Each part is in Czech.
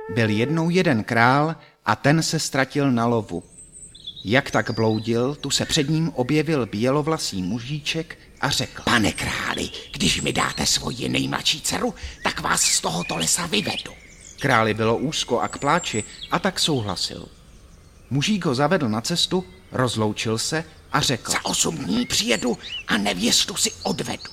Byl jednou jeden král a ten se ztratil na lovu. Jak tak bloudil, tu se před ním objevil bělovlasý mužíček a řekl: Pane králi, když mi dáte svoji nejmladší dceru, tak vás z tohoto lesa vyvedu. Králi bylo úzko a k pláči a tak souhlasil. Mužík ho zavedl na cestu, rozloučil se a řekl: Za 8 dní přijedu a nevěstu si odvedu.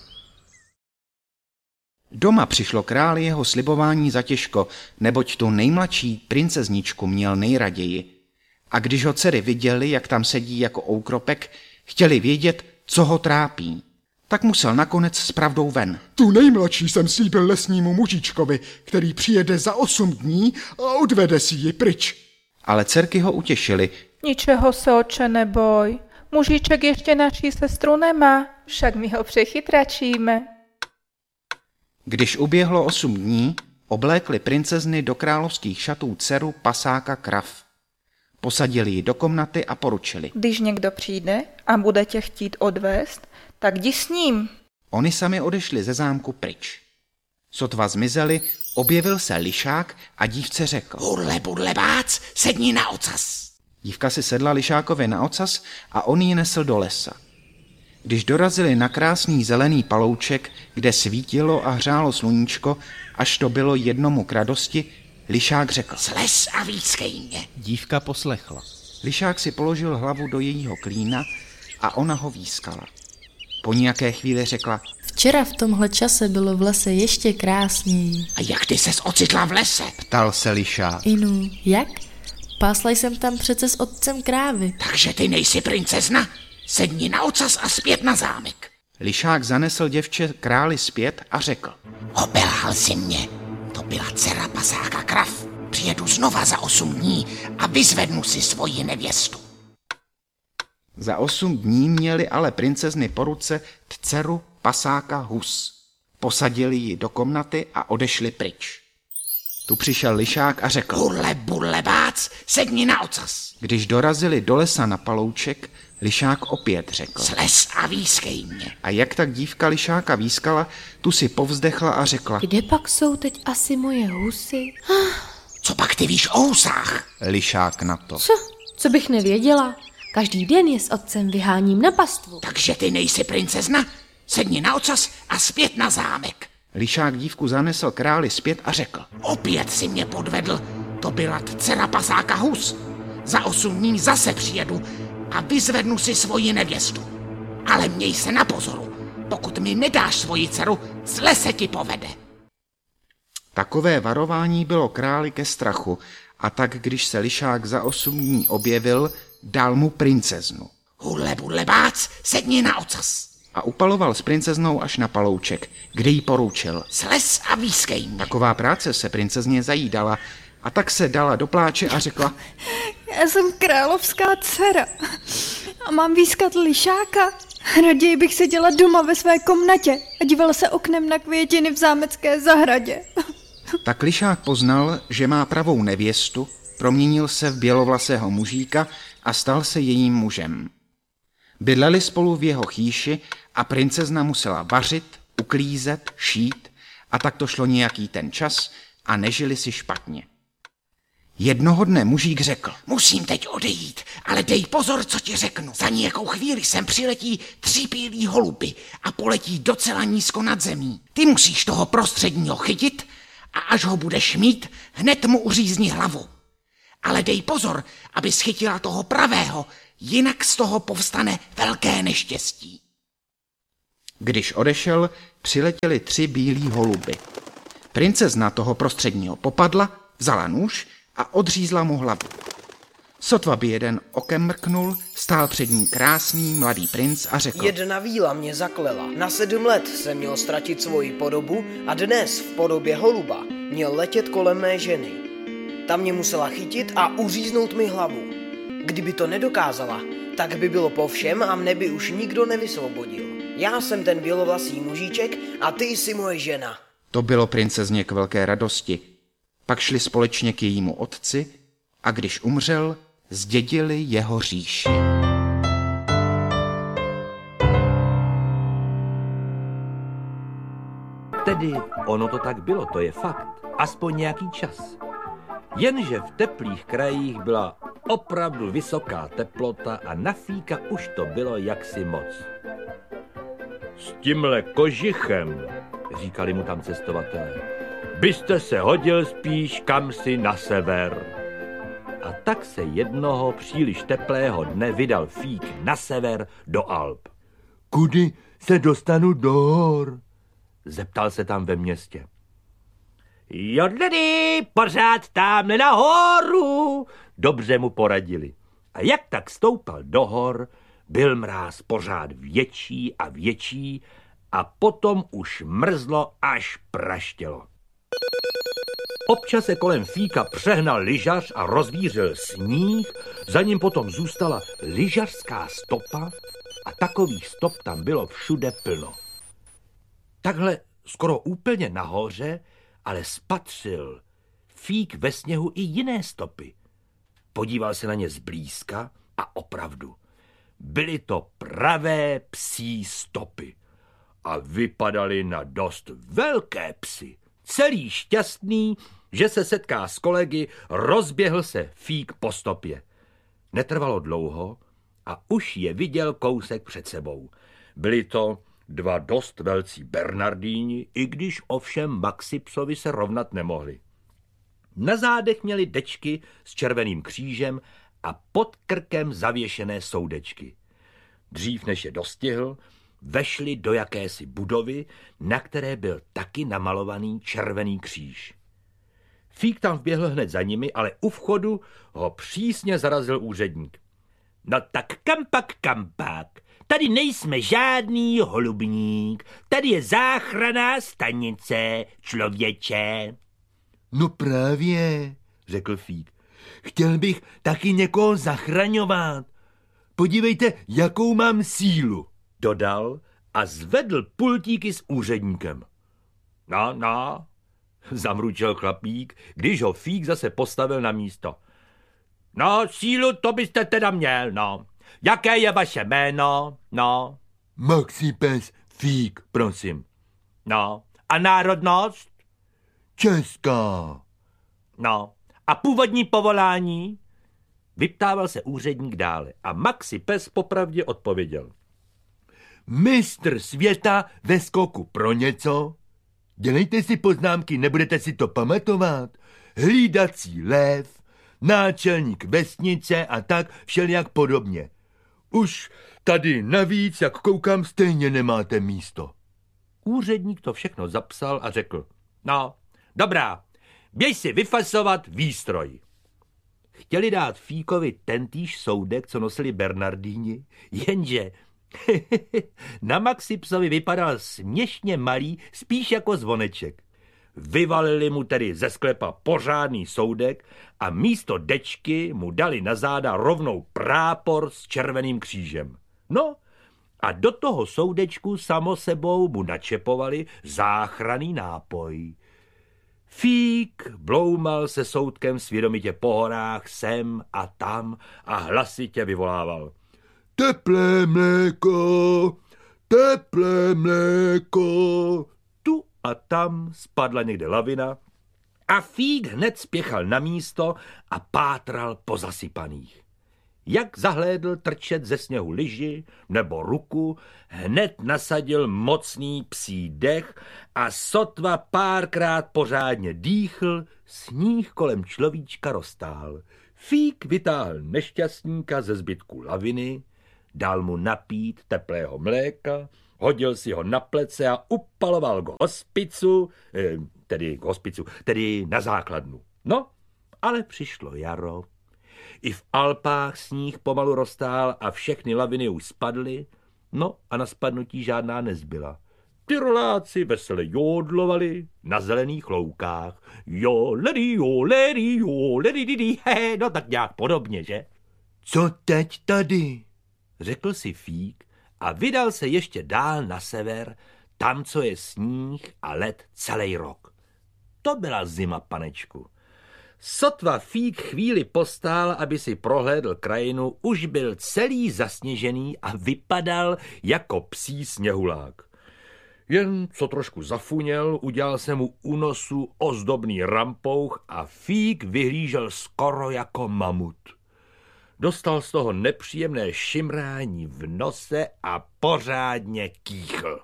Doma přišlo králi jeho slibování zatěžko, neboť tu nejmladší princezničku měl nejraději. A když ho dcery viděli, jak tam sedí jako oukropek, chtěli vědět, co ho trápí. Tak musel nakonec s pravdou ven. Tu nejmladší jsem slíbil lesnímu mužičkovi, který přijede za 8 dní a odvede si ji pryč. Ale dcerky ho utěšily. Ničeho se, oče, neboj. Mužiček ještě naší sestru nemá, však my ho přechytračíme. Když uběhlo 8 dní, oblékli princezny do královských šatů dceru pasáka krav. Posadili ji do komnaty a poručili: Když někdo přijde a bude tě chtít odvést, tak jdi s ním. Oni sami odešli ze zámku pryč. Sotva zmizeli, objevil se lišák a dívce řekl: Hurle, budle, bác, sedni na ocas. Dívka si sedla lišákovi na ocas a on ji nesl do lesa. Když dorazili na krásný zelený palouček, kde svítilo a hřálo sluníčko, až to bylo jednomu k radosti, lišák řekl: Slez a výskej mě. Dívka poslechla. Lišák si položil hlavu do jejího klína a ona ho výskala. Po nějaké chvíli řekla: Včera v tomhle čase bylo v lese ještě krásněji. A jak ty ses ocitla v lese? Ptal se lišák. Inu, jak? Pásla jsem tam přece s otcem krávy. Takže ty nejsi princezna? Sedni na ocas a zpět na zámek. Lišák zanesl děvče králi zpět a řekl: Obelhal si mě. To byla dcera pasáka krav. Přijedu znova za 8 dní a vyzvednu si svoji nevěstu. Za 8 dní měli ale princezny po ruce dceru pasáka hus. Posadili ji do komnaty a odešli pryč. Tu přišel lišák a řekl: Hurle, budle, bác, sedni na ocas. Když dorazili do lesa na palouček, lišák opět řekl: Slez a výskej mě. A jak tak dívka lišáka výskala, tu si povzdechla a řekla: Kde pak jsou teď asi moje husy? Co pak ty víš o husách? Lišák na to: Co bych nevěděla? Každý den je s otcem vyháním na pastvu. Takže ty nejsi princezna? Sedni na ocas a zpět na zámek. Lišák dívku zanesl králi zpět a řekl: Opět si mě podvedl. To byla dcera pasáka hus. Za 8 dní zase přijedu a vyzvednu si svoji nevěstu. Ale měj se na pozoru. Pokud mi nedáš svoji dceru, zle se ti povede. Takové varování bylo králi ke strachu, a tak když se lišák za 8 dní objevil, dal mu princeznu. Hurle, budle, bác, sedni na ocas. A upaloval s princeznou až na palouček, kde jí poručil: Slez a výskej mě. Taková práce se princezně zajídala, a tak se dala do pláče a řekla: Já jsem královská dcera a mám výskat lišáka. Raději bych seděla doma ve své komnatě a dívala se oknem na květiny v zámecké zahradě. Tak lišák poznal, že má pravou nevěstu, proměnil se v bělovlasého mužíka a stal se jejím mužem. Bydleli spolu v jeho chýši a princezna musela vařit, uklízet, šít, a tak to šlo nějaký ten čas a nežili si špatně. Jednoho dne mužík řekl: Musím teď odejít, ale dej pozor, co ti řeknu. Za nějakou chvíli sem přiletí 3 bílí holuby a poletí docela nízko nad zemí. Ty musíš toho prostředního chytit a až ho budeš mít, hned mu uřízni hlavu. Ale dej pozor, aby schytila toho pravého, jinak z toho povstane velké neštěstí. Když odešel, přiletěli 3 bílí holuby. Princezna toho prostředního popadla, vzala nůž a odřízla mu hlavu. Sotva by jeden okem mrknul, stál před ní krásný mladý princ a řekl: Jedna víla mě zaklela. Na 7 let jsem měl ztratit svoji podobu a dnes v podobě holuba měl letět kolem mé ženy. Ta mě musela chytit a uříznout mi hlavu. Kdyby to nedokázala, tak by bylo po všem a mne by už nikdo nevysvobodil. Já jsem ten bělovlasý mužíček a ty jsi moje žena. To bylo princezně k velké radosti. Pak šli společně k jejímu otci a když umřel, zdědili jeho říši. Tedy ono to tak bylo, to je fakt. Aspoň nějaký čas. Jenže v teplých krajích byla opravdu vysoká teplota a na Fíka už to bylo jaksi moc. S tímhle kožichem, říkali mu tam cestovatelé, byste se hodil spíš kamsi na sever. A tak se jednoho příliš teplého dne vydal Fík na sever do Alp. Kudy se dostanu do hor? Zeptal se tam ve městě. Jodledy, pořád tamhle nahoru, dobře mu poradili. A jak tak stoupal do hor, byl mráz pořád větší a větší a potom už mrzlo až praštělo. Občas se kolem Fíka přehnal lyžař a rozvířil sníh, za ním potom zůstala lyžařská stopa a takových stop tam bylo všude plno. Takhle skoro úplně nahoře, ale spatřil Fík ve sněhu i jiné stopy. Podíval se na ně zblízka a opravdu, byly to pravé psí stopy a vypadaly na dost velké psy. Celý šťastný, že se setká s kolegy, rozběhl se Fík po stopě. Netrvalo dlouho a už je viděl kousek před sebou. Byli to dva dost velcí bernardíni, i když ovšem Maxipsovi se rovnat nemohli. Na zádech měli dečky s červeným křížem a pod krkem zavěšené soudečky. Dřív než je dostihl, vešli do jakési budovy, na které byl taky namalovaný červený kříž. Fík tam vběhl hned za nimi, ale u vchodu ho přísně zarazil úředník. No tak kampak, tady nejsme žádný holubník, tady je záchranná stanice, člověče. No právě, řekl Fík, chtěl bych taky někoho zachraňovat. Podívejte, jakou mám sílu, dodal a zvedl pultíky s úředníkem. No, zamručel chlapík, když ho Fík zase postavil na místo. No, sílu to byste teda měl, no. Jaké je vaše jméno, no? Maxipes Fík, prosím. No, a národnost? Česká. No, a původní povolání? Vyptával se úředník dále a Maxipes popravdě odpověděl. Mistr světa ve skoku pro něco? Dělejte si poznámky, nebudete si to pamatovat? Hlídací lev, náčelník vesnice a tak všelijak podobně. Už tady navíc, jak koukám, stejně nemáte místo. Úředník to všechno zapsal a řekl. No, dobrá, běž si vyfasovat výstroj. Chtěli dát Fíkovi tentýž soudek, co nosili bernardíni, jenže na Maxipsovi vypadal směšně malý, spíš jako zvoneček. Vyvalili mu tedy ze sklepa pořádný soudek a místo dečky mu dali na záda rovnou prápor s červeným křížem. No a do toho soudečku samo sebou mu načepovali záchranný nápoj. Fík bloumal se soudkem svědomitě po horách sem a tam a hlasitě vyvolával. Teplé mléko, teplé mléko. Tu a tam spadla někde lavina a Fík hned spěchal na místo a pátral po zasypaných. Jak zahlédl trčet ze sněhu lyži nebo ruku, hned nasadil mocný psí dech a sotva párkrát pořádně dýchl, sníh kolem človíčka roztáhl. Fík vytáhl nešťastníka ze zbytku laviny, dal mu napít teplého mléka, hodil si ho na plece a upaloval k hospicu, tedy na základnu. No, ale přišlo jaro. I v Alpách sníh pomalu roztál a všechny laviny už spadly, no a na spadnutí žádná nezbyla. Tyroláci vesele jódlovali na zelených loukách. Joledy, no tak nějak podobně, že? Co teď tady? Řekl si Fík a vydal se ještě dál na sever, tam, co je sníh a led celý rok. To byla zima, panečku. Sotva Fík chvíli postál, aby si prohlédl krajinu, už byl celý zasněžený a vypadal jako psí sněhulák. Jen co trošku zafuněl, udělal se mu u nosu ozdobný rampouch a Fík vyhlížel skoro jako mamut. Dostal z toho nepříjemné šimrání v nose a pořádně kýchl.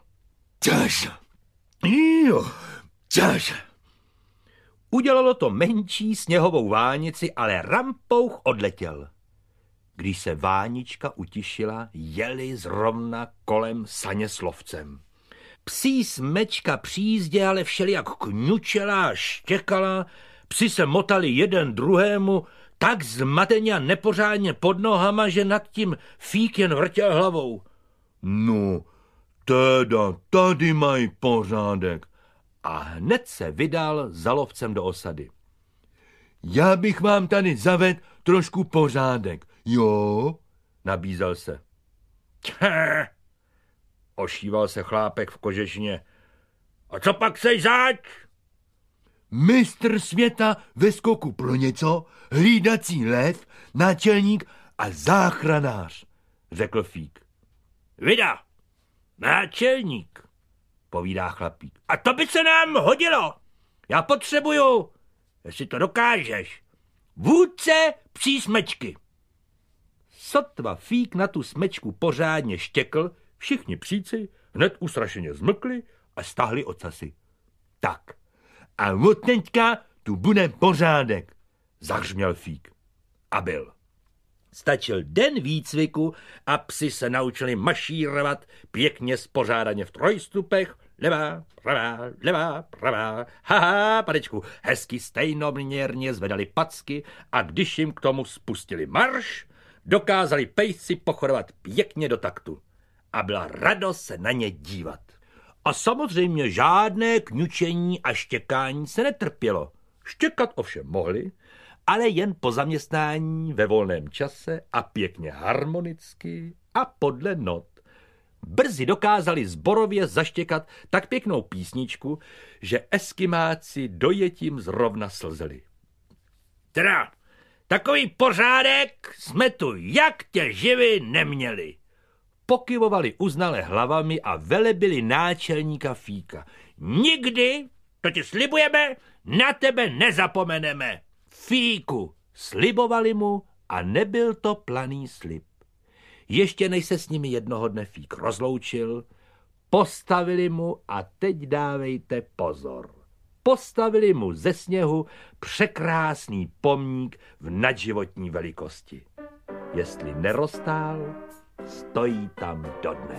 Čaž. Udělalo to menší sněhovou vánici, ale rampouch odletěl. Když se vánička utišila, jeli zrovna kolem saně s lovcem. Psí smečka při jízdě ale všelijak kňučela a štěkala, psi se motali jeden druhému tak zmateně a nepořádně pod nohama, že nad tím Fík jen vrtěl hlavou. No, teda tady mají pořádek. A hned se vydal za lovcem do osady. Já bych vám tady zavedl trošku pořádek, jo? Nabízel se. Ošíval se chlápek v kožešině. A co pak seš zač? Mistr světa ve skoku pro něco, hlídací lev, náčelník a záchranář, řekl Fík. Vida, náčelník, povídá chlapík. A to by se nám hodilo. Já potřebuju, jestli to dokážeš, vůdce psí smečky. Sotva Fík na tu smečku pořádně štěkl, všichni psíci hned ustrašeně zmlkli a stáhli ocasy. Tak, a od teďka tu bude pořádek, zahřměl Fík. A byl. Stačil den výcviku a psi se naučili mašírovat pěkně spořádaně v trojstupech. Levá, pravá, haha, panečku, hezky stejnoměrně zvedali packy a když jim k tomu spustili marš, dokázali pejsci pochodovat pěkně do taktu. A byla radost se na ně dívat. A samozřejmě žádné kňučení a štěkání se netrpělo. Štěkat ovšem mohli, ale jen po zaměstnání, ve volném čase a pěkně harmonicky a podle not. Brzy dokázali zborově zaštěkat tak pěknou písničku, že eskimáci dojetím zrovna slzeli. Teda, takový pořádek jsme tu jak tě živy neměli. Pokyvovali uznale hlavami a velebili náčelníka Fíka. Nikdy, to ti slibujeme, na tebe nezapomeneme. Fíku, slibovali mu a nebyl to planý slib. Ještě než se s nimi jednoho dne Fík rozloučil, postavili mu, a teď dávejte pozor, postavili mu ze sněhu překrásný pomník v nadživotní velikosti. Jestli neroztál, stojí tam dodnes.